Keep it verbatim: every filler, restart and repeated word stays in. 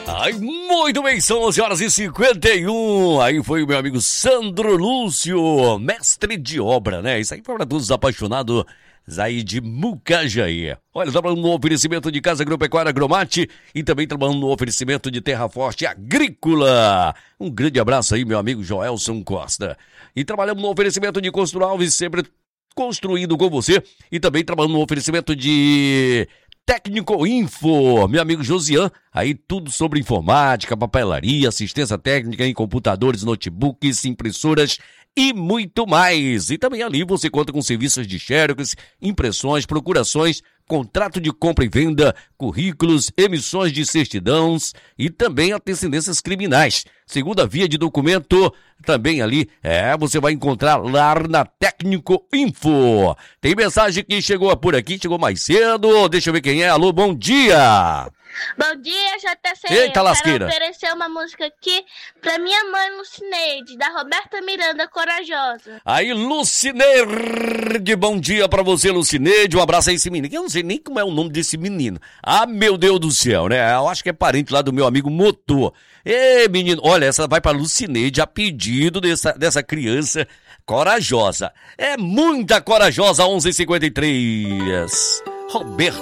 Ai, muito bem, são onze horas e cinquenta e um. Aí foi o meu amigo Sandro Lúcio, mestre de obra, né? Isso aí foi para todos os apaixonados aí de Mucajaí. Olha, trabalhando no oferecimento de Casa Agropecuária Agromate e também trabalhando no oferecimento de Terra Forte Agrícola. Um grande abraço aí, meu amigo Joelson Costa. E trabalhamos no oferecimento de Constru Alves, sempre construindo com você. E também trabalhando no oferecimento de Técnico Info, meu amigo Josian, aí tudo sobre informática, papelaria, assistência técnica em computadores, notebooks, impressoras e muito mais. E também ali você conta com serviços de xerox, impressões, procurações, contrato de compra e venda, currículos, emissões de certidões e também antecedências criminais. Segunda via de documento, também ali, é, você vai encontrar lá na Técnico Info. Tem mensagem que chegou por aqui, chegou mais cedo, deixa eu ver quem é. Alô, bom dia! Bom dia, J C. Eita, lasqueira. Quero oferecer uma música aqui pra minha mãe, Lucineide, da Roberta Miranda, Corajosa. Aí, Lucineide, bom dia pra você, Lucineide. Um abraço a esse menino. Eu não sei nem como é o nome desse menino. Ah, meu Deus do céu, né? Eu acho que é parente lá do meu amigo Motor. Ê, menino, olha, essa vai pra Lucineide a pedido dessa, dessa criança corajosa. É muita corajosa, onze e cinquenta e três. Roberto.